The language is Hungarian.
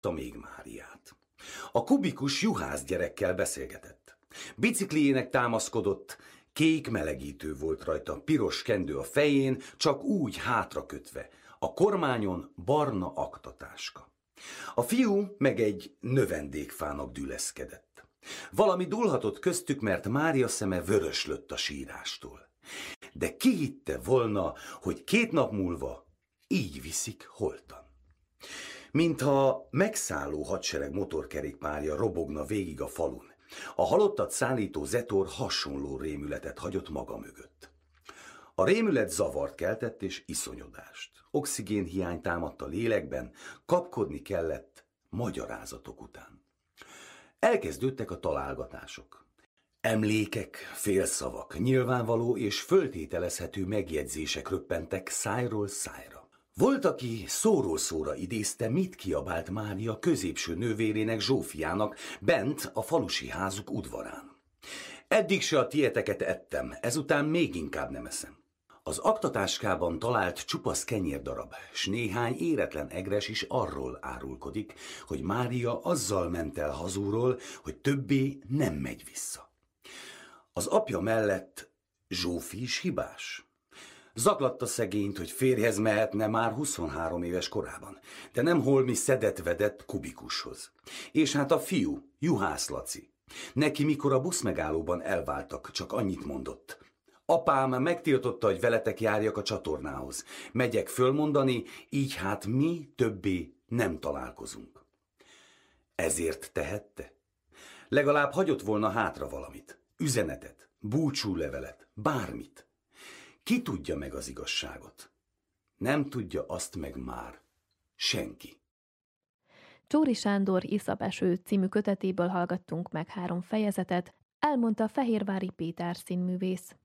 még Máriát. A kubikus juhász gyerekkel beszélgetett. Bicikliének támaszkodott, kék melegítő volt rajta, piros kendő a fején, csak úgy hátra kötve, a kormányon barna aktatáska. A fiú meg egy növendékfának düleszkedett. Valami dúlhatott köztük, mert Mária szeme vöröslött a sírástól. De ki hitte volna, hogy 2 nap múlva így viszik holtan. Mintha megszálló hadsereg motorkerékpárja robogna végig a falun. A halottat szállító zetor hasonló rémületet hagyott maga mögött. A rémület zavart keltett és iszonyodást. Oxigénhiány támadt a lélekben, kapkodni kellett magyarázatok után. Elkezdődtek a találgatások. Emlékek, félszavak, nyilvánvaló és föltételezhető megjegyzések röppentek szájról szájra. Volt, aki szóról szóra idézte, mit kiabált Mária középső nővérének, Zsófiának bent a falusi házuk udvarán. Eddig se a tieteket ettem, ezután még inkább nem eszem. Az aktatáskában talált csupasz kenyérdarab, s néhány éretlen egres is arról árulkodik, hogy Mária azzal ment el hazúról, hogy többé nem megy vissza. Az apja mellett Zsófi is hibás. Zaklatta szegényt, hogy férjhez mehetne már 23 éves korában, de nem holmi szedett-vedett kubikushoz. És hát a fiú, Juhász Laci. Neki mikor a buszmegállóban elváltak, csak annyit mondott. Apám megtiltotta, hogy veletek járjak a csatornához. Megyek fölmondani, így hát mi többé nem találkozunk. Ezért tehette? Legalább hagyott volna hátra valamit. Üzenetet, búcsúlevelet, bármit. Ki tudja meg az igazságot? Nem tudja azt meg már senki. Csóri Sándor Iszapeső című kötetéből hallgattunk meg 3 fejezetet, elmondta Fehérvári Péter színművész.